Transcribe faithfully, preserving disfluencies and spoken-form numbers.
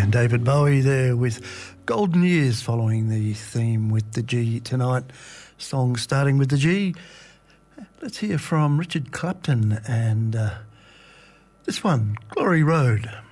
David Bowie there with Golden Years, following the theme with the G tonight. Song starting with the G. Let's hear from Richard Clapton and uh, this one, Glory Road.